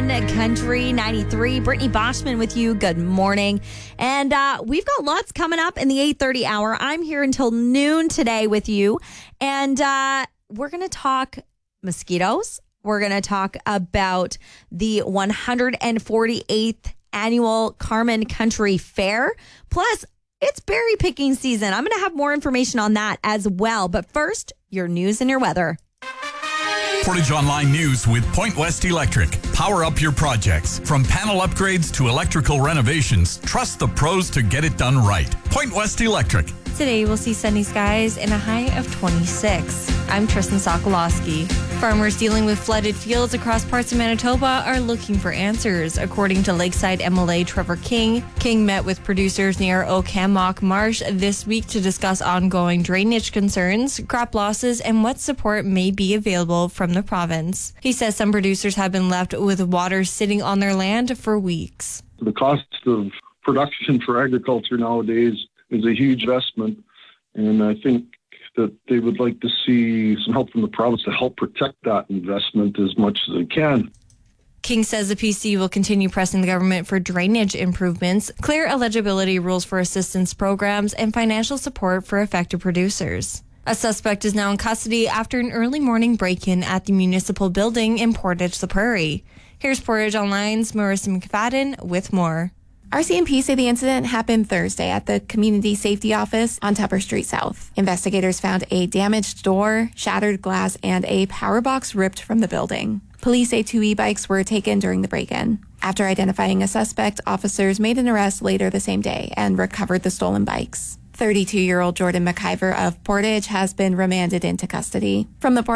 on Country 93. Brittany Boschman with you. Good morning. And we've got lots coming up in the 8:30 hour. I'm here until noon today with you. And we're going to talk mosquitoes. We're going to talk about the 148th annual Carman Country Fair. Plus, it's berry picking season. I'm going to have more information on that as well. But first, your news and your weather. Portage Online News with Point West Electric. Power up your projects. From panel upgrades to electrical renovations, trust the pros to get it done right. Point West Electric. Today, we'll see sunny skies and a high of 26. I'm Tristan Sokolowski. Farmers dealing with flooded fields across parts of Manitoba are looking for answers, according to Lakeside MLA Trevor King. King met with producers near Okamok Marsh this week to discuss ongoing drainage concerns, crop losses, and what support may be available from the province. He says some producers have been left with water sitting on their land for weeks. The cost of production for agriculture nowadays is a huge investment, and I think that they would like to see some help from the province to help protect that investment as much as they can. King says the PC will continue pressing the government for drainage improvements, clear eligibility rules for assistance programs, and financial support for affected producers. A suspect is now in custody after an early morning break-in at the municipal building in Portage la Prairie. Here's Portage Online's Marissa McFadden with more. RCMP say the incident happened Thursday at the Community Safety Office on Tupper Street South. Investigators found a damaged door, shattered glass, and a power box ripped from the building. Police say 2 e-bikes were taken during the break-in. After identifying a suspect, officers made an arrest later the same day and recovered the stolen bikes. 32-year-old Jordan McIver of Portage has been remanded into custody. From the